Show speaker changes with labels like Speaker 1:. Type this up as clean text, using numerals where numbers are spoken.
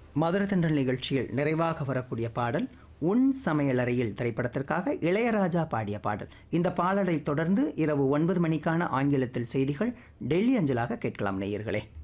Speaker 1: மதுர தென்றல் நிகழ்ச்சியில் நிறைவாக வரக்கூடிய பாடல் உன் சமையலறையில் திரைப்படத்திற்காக இளையராஜா பாடிய பாடல். இந்த பாடலை தொடர்ந்து இரவு 9 மணிக்கான ஆங்கிலத்தில் செய்திகள் டெல்லி அஞ்சலாக கேட்கலாம் நேயர்களே.